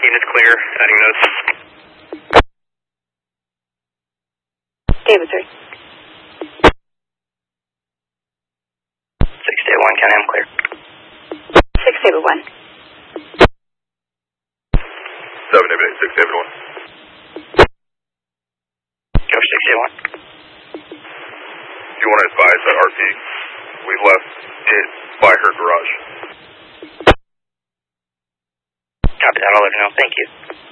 units clear, adding notes. David 3. 6 David 1, County, I'm clear. 6 David 1. 7 David 8, 6 David 1. Go 6 David 1. Do you want to advise that RP? We left it by her garage. Copy that, I'll let you know. Thank you.